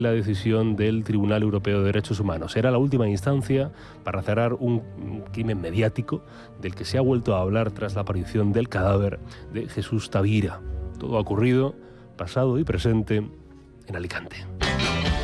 la decisión del Tribunal Europeo de Derechos Humanos. Era la última instancia para cerrar un crimen mediático del que se ha vuelto a hablar tras la aparición del cadáver de Jesús Tavira. Todo ha ocurrido, pasado y presente, en Alicante.